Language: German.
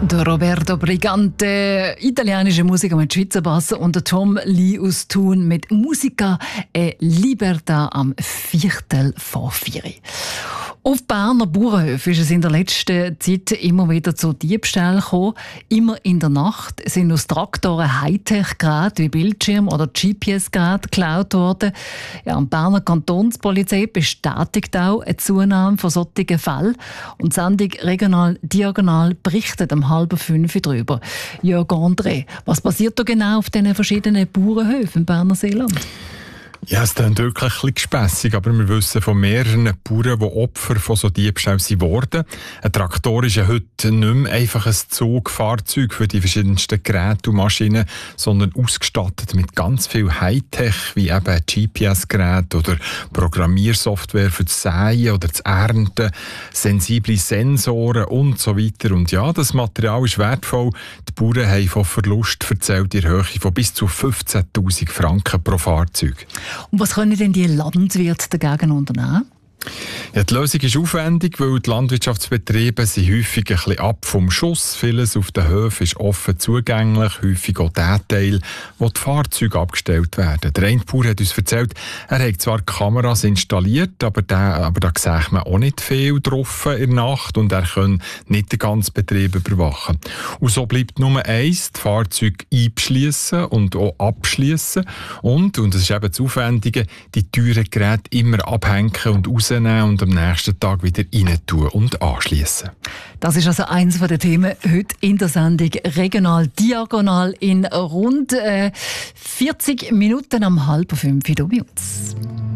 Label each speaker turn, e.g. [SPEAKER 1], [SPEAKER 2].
[SPEAKER 1] Der Roberto Brigante, italienische Musiker mit Schweizer Bass, und der Tom Lee aus Thun mit Musica e Libertà am 4:04. Auf Berner Bauernhöfen ist es in der letzten Zeit immer wieder zu Diebstählen gekommen. Immer in der Nacht sind aus Traktoren Hightech-Geräte wie Bildschirm oder GPS-Geräte geklaut worden. Ja, die Berner Kantonspolizei bestätigt auch eine Zunahme von solchen Fällen. Und die Sendung «Regional Diagonal» berichtet um 4:30 darüber. Jörg André, was passiert da genau auf diesen verschiedenen Bauernhöfen im Berner Seeland?
[SPEAKER 2] Ja, es klingt wirklich ein bisschen gespässig, aber wir wissen von mehreren Bauern, die Opfer von so Diebstählen wurden. Ein Traktor ist ja heute nicht mehr einfach ein Zugfahrzeug für die verschiedensten Geräte und Maschinen, sondern ausgestattet mit ganz viel Hightech, wie eben GPS-Geräte oder Programmiersoftware für das Säen oder das Ernten, sensible Sensoren und so weiter. Und ja, das Material ist wertvoll. Die Bauern haben von Verlust erzählt in der Höhe von bis zu 15'000 Franken pro Fahrzeug.
[SPEAKER 1] Und was können denn die Landwirte dagegen unternehmen?
[SPEAKER 2] Ja, die Lösung ist aufwendig, weil die Landwirtschaftsbetriebe sind häufig ein bisschen ab vom Schuss. Vieles auf den Höfen ist offen zugänglich, häufig auch der Teil, wo die Fahrzeuge abgestellt werden. Der eine Bauer hat uns erzählt, er hat zwar Kameras installiert, aber da sieht man auch nicht viel drauf in der Nacht und er kann nicht den ganzen Betrieb überwachen. Und so bleibt nur eins, die Fahrzeuge einschliessen und auch abschliessen und das ist eben das Aufwendige, die teuren Geräte immer abhängen und rausnehmen und am nächsten Tag wieder rein tun und anschliessen.
[SPEAKER 1] Das ist also eines der Themen heute in der Sendung «Regional Diagonal» in rund 40 Minuten am 4:30 hier bei uns.